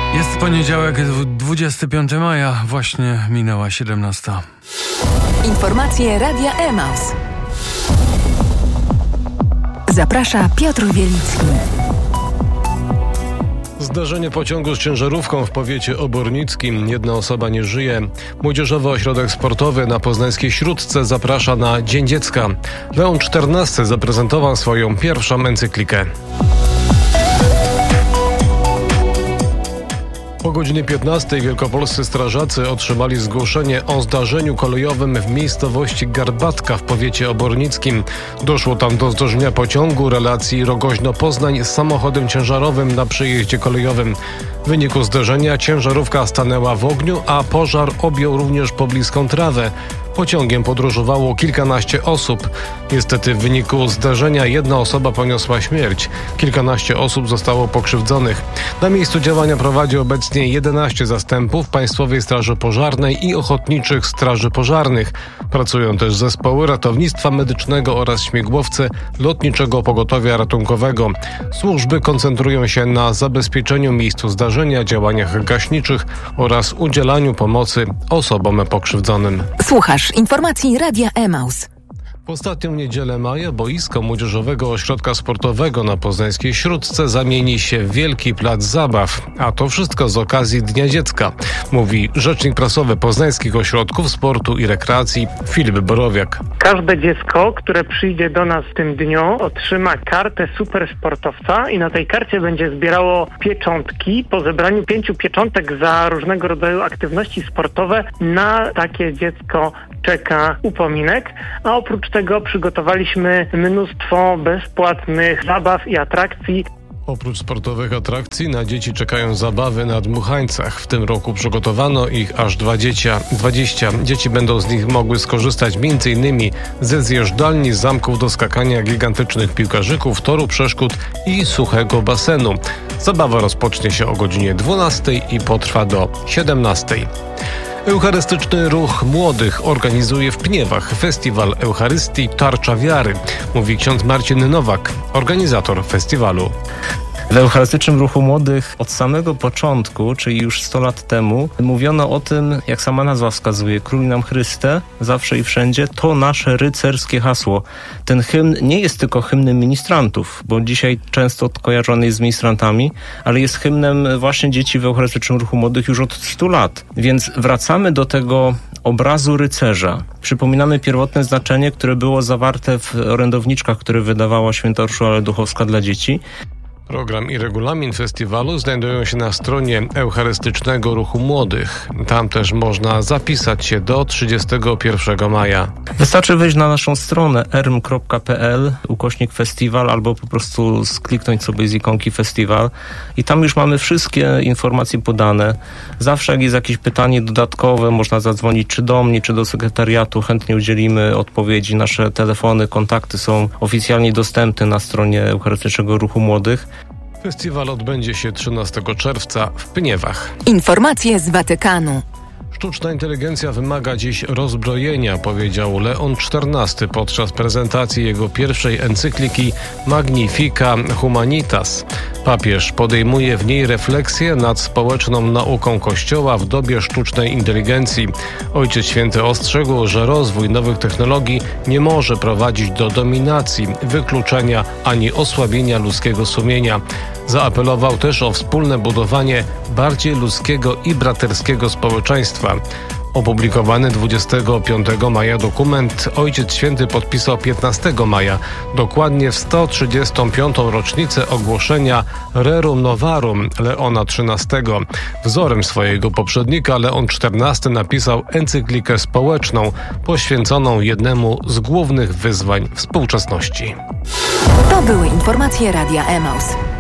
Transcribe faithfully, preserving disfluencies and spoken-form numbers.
Jest poniedziałek, dwudziestego piątego maja, właśnie minęła siedemnasta. Informacje Radia Emaus. Zaprasza Piotr Wielicki. Zdarzenie pociągu z ciężarówką w powiecie obornickim. Jedna osoba nie żyje. Młodzieżowy Ośrodek Sportowy na poznańskiej Śródce zaprasza na Dzień Dziecka. Leon czternasty zaprezentował swoją pierwszą encyklikę. Po godzinie piętnastej wielkopolscy strażacy otrzymali zgłoszenie o zdarzeniu kolejowym w miejscowości Garbatka w powiecie obornickim. Doszło tam do zdarzenia pociągu relacji Rogoźno-Poznań z samochodem ciężarowym na przejeździe kolejowym. W wyniku zdarzenia ciężarówka stanęła w ogniu, a pożar objął również pobliską trawę. Pociągiem podróżowało kilkanaście osób. Niestety w wyniku zdarzenia jedna osoba poniosła śmierć. Kilkanaście osób zostało pokrzywdzonych. Na miejscu działania prowadzi obecnie jedenaście zastępów Państwowej Straży Pożarnej i Ochotniczych Straży Pożarnych. Pracują też zespoły ratownictwa medycznego oraz śmigłowce Lotniczego Pogotowia Ratunkowego. Służby koncentrują się na zabezpieczeniu miejscu zdarzenia, działaniach gaśniczych oraz udzielaniu pomocy osobom pokrzywdzonym. Słuchasz informacji Radia Emaus. W ostatnią niedzielę maja boisko Młodzieżowego Ośrodka Sportowego na poznańskiej Śródce zamieni się w wielki plac zabaw. A to wszystko z okazji Dnia Dziecka, mówi rzecznik prasowy Poznańskich Ośrodków Sportu i Rekreacji Filip Borowiak. Każde dziecko, które przyjdzie do nas w tym dniu, otrzyma kartę supersportowca i na tej karcie będzie zbierało pieczątki. Po zebraniu pięciu pieczątek za różnego rodzaju aktywności sportowe na takie dziecko czeka upominek, a oprócz tego przygotowaliśmy mnóstwo bezpłatnych zabaw i atrakcji. Oprócz sportowych atrakcji na dzieci czekają zabawy na dmuchańcach. W tym roku przygotowano ich aż dwadzieścia. dwadzieścia. Dzieci będą z nich mogły skorzystać między innymi ze zjeżdżalni, zamków do skakania, gigantycznych piłkarzyków, toru przeszkód i suchego basenu. Zabawa rozpocznie się o godzinie dwunastej i potrwa do siedemnastej. Eucharystyczny Ruch Młodych organizuje w Pniewach festiwal Eucharystii Tarcza Wiary, mówi ksiądz Marcin Nowak, organizator festiwalu. W Eucharystycznym Ruchu Młodych od samego początku, czyli już sto lat temu, mówiono o tym, jak sama nazwa wskazuje, Króluj nam Chryste, zawsze i wszędzie, to nasze rycerskie hasło. Ten hymn nie jest tylko hymnem ministrantów, bo dzisiaj często kojarzony jest z ministrantami, ale jest hymnem właśnie dzieci w Eucharystycznym Ruchu Młodych już od stu lat. Więc wracamy do tego obrazu rycerza. Przypominamy pierwotne znaczenie, które było zawarte w orędowniczkach, które wydawała święta Urszula Duchowska dla dzieci. Program i regulamin festiwalu znajdują się na stronie Eucharystycznego Ruchu Młodych. Tam też można zapisać się do trzydziestego pierwszego maja. Wystarczy wejść na naszą stronę erm kropka pe el ukośnik festiwal albo po prostu skliknąć sobie z ikonki festiwal i tam już mamy wszystkie informacje podane. Zawsze jak jest jakieś pytanie dodatkowe, można zadzwonić czy do mnie, czy do sekretariatu. Chętnie udzielimy odpowiedzi. Nasze telefony, kontakty są oficjalnie dostępne na stronie Eucharystycznego Ruchu Młodych. Festiwal odbędzie się trzynastego czerwca w Pniewach. Informacje z Watykanu. Sztuczna inteligencja wymaga dziś rozbrojenia, powiedział Leon czternasty podczas prezentacji jego pierwszej encykliki Magnifica Humanitas. Papież podejmuje w niej refleksję nad społeczną nauką Kościoła w dobie sztucznej inteligencji. Ojciec Święty ostrzegł, że rozwój nowych technologii nie może prowadzić do dominacji, wykluczenia ani osłabienia ludzkiego sumienia. Zaapelował też o wspólne budowanie bardziej ludzkiego i braterskiego społeczeństwa. Opublikowany dwudziestego piątego maja dokument Ojciec Święty podpisał piętnastego maja, dokładnie w sto trzydziestą piątą rocznicę ogłoszenia Rerum Novarum Leona trzynastego. Wzorem swojego poprzednika Leon czternasty napisał encyklikę społeczną poświęconą jednemu z głównych wyzwań współczesności. To były informacje Radia Emaus.